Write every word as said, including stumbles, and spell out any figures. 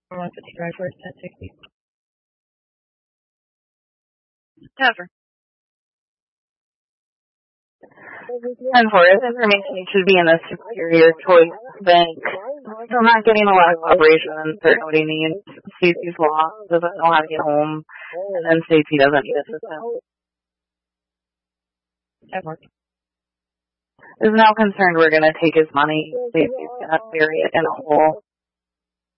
one fifty-five for ten sixty. Never. And for his information should be in the Superior Choice Bank. So I'm not getting a lot of cooperation and certain what he needs. Stacey's lost, doesn't know how to get home, and then Stacey doesn't need assistance. Edward. Is now concerned we're going to take his money. Stacey's going to bury it in a hole.